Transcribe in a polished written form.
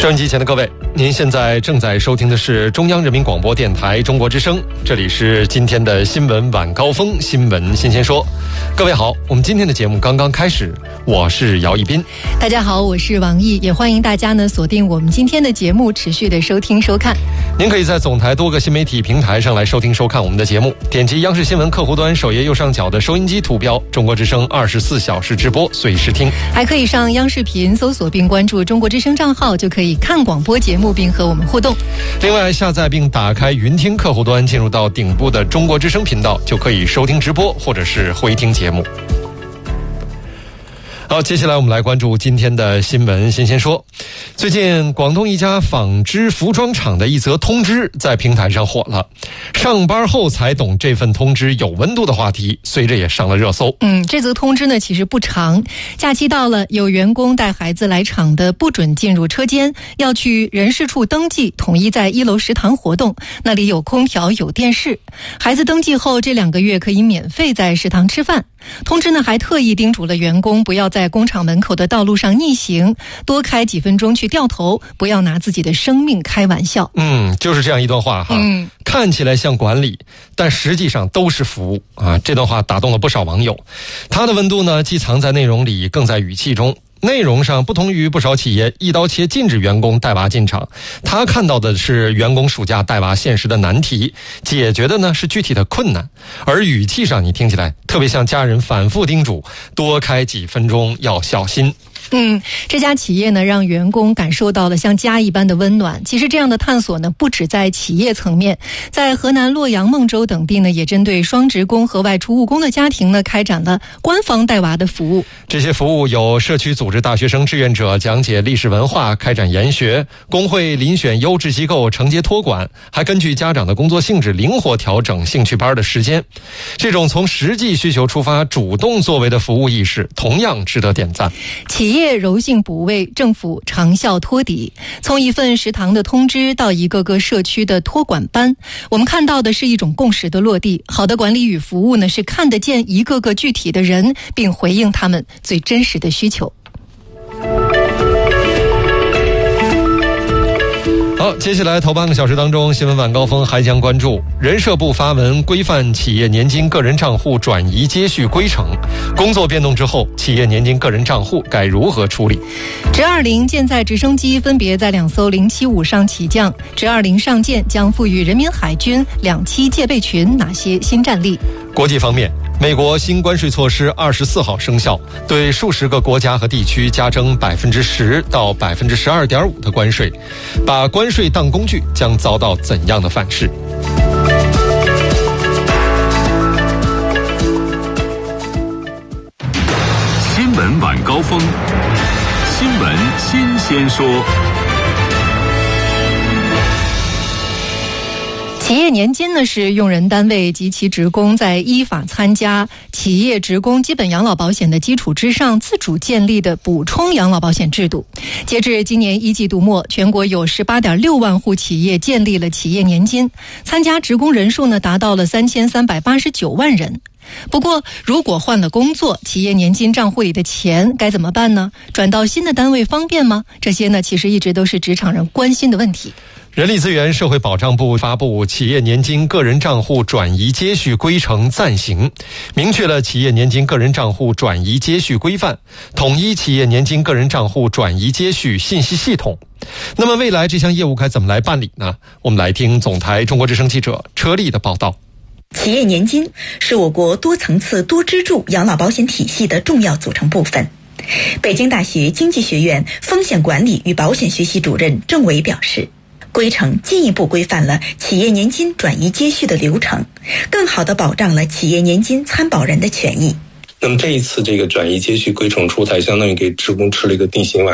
收音机前的各位，您现在正在收听的是中央人民广播电台中国之声，这里是今天的新闻晚高峰，新闻新鲜说。各位好，我们今天的节目刚刚开始，我是姚一斌。 大家好，我是王毅，也欢迎大家呢锁定我们今天的节目，持续的收听收看。 您可以在总台多个新媒体平台上来收听收看我们的节目，点击央视新闻客户端首页右上角的收音机图标，中国之声24小时直播，随时听。 还可以上央视频搜索并关注中国之声账号，就可以看广播节目并和我们互动。 另外，下载并打开云听客户端，进入到顶部的中国之声频道，就可以收听直播或者是回听节目。好，接下来我们来关注今天的新闻新鲜说。最近广东一家纺织服装厂的一则通知在平台上火了，上班后才懂这份通知有温度的话题随着也上了热搜。 这则通知呢其实不长，假期到了，有员工带孩子来厂的不准进入车间，要去人事处登记，统一在1楼食堂活动，那里有空调有电视，孩子登记后这2个月可以免费在食堂吃饭。通知呢还特意叮嘱了员工不要在工厂门口的道路上逆行，多开几分钟去掉头，不要拿自己的生命开玩笑。 就是这样一段话哈，看起来像管理，但实际上都是服务啊。这段话打动了不少网友，它的温度呢既藏在内容里，更在语气中。内容上不同于不少企业一刀切禁止员工带娃进厂，他看到的是员工暑假带娃现实的难题，解决的呢是具体的困难，而语气上你听起来特别像家人反复叮嘱多开几分钟要小心。 这家企业呢让员工感受到了像家一般的温暖。其实这样的探索呢不止在企业层面，在河南洛阳、孟州等地呢也针对双职工和外出务工的家庭呢开展了官方带娃的服务。 这些服务有社区组织大学生志愿者讲解历史文化，开展研学，工会遴选优质机构承接托管，还根据家长的工作性质灵活调整兴趣班的时间。这种从实际需求出发主动作为的服务意识同样值得点赞。 企业柔性补位，政府长效托底。从一份食堂的通知到一个个社区的托管班，我们看到的是一种共识的落地。好的管理与服务呢，是看得见一个个具体的人，并回应他们最真实的需求。 好，接下来头半个小时当中，新闻晚高峰还将关注人社部发文规范企业年金个人账户转移接续规程。工作变动之后，企业年金个人账户该如何处理？ 直20舰载直升机分别在2艘075上起降，直20上舰将赋予人民海军2栖戒备群哪些新战力？ 国际方面，美国新关税措施24号生效，对数十个国家和地区加征10%到12.5%的关税，把关税当工具将遭到怎样的反噬？ 新闻晚高峰，新闻新鲜说。 企业年金呢是用人单位及其职工在依法参加企业职工基本养老保险的基础之上自主建立的补充养老保险制度。截至今年1季度末，全国有18.6万户企业建立了企业年金，参加职工人数呢达到了3389万人。不过，如果换了工作，企业年金账户里的钱该怎么办呢？转到新的单位方便吗？这些呢其实一直都是职场人关心的问题。 人力资源社会保障部发布《企业年金个人账户转移接续规程暂行》，明确了企业年金个人账户转移接续规范，统一企业年金个人账户转移接续信息系统。那么未来这项业务该怎么来办理呢？我们来听总台中国之声记者车丽的报道。 企业年金是我国多层次多支柱养老保险体系的重要组成部分。北京大学经济学院风险管理与保险学习主任郑伟表示，规程进一步规范了企业年金转移接续的流程，更好地保障了企业年金参保人的权益。 那么这一次这个转移接续规程出台，相当于给职工吃了一个定心丸。